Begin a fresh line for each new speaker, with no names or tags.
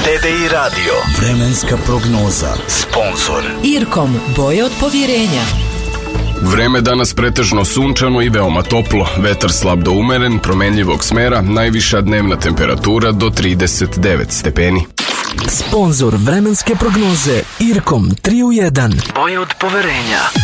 TDI Radio. Vremenska prognoza. Sponzor
Irkom, boje od povjerenja.
Vreme danas pretežno sunčano i veoma toplo. Vetar slab do umeren, promenljivog smera, najviša dnevna temperatura do 39 stepeni.
Sponzor vremenske prognoze Irkom 3 u 1.
Boje od poverenja.